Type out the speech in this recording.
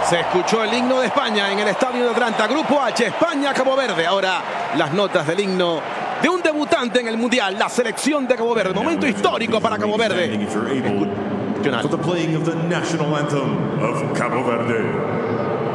Se escuchó el himno de España en el estadio de Atlanta. Grupo H, España, Cabo Verde. Ahora las notas del himno de un debutante en el Mundial, la selección de Cabo Verde. Momento histórico para Cabo Verde. For the playing of the national anthem of Cabo Verde.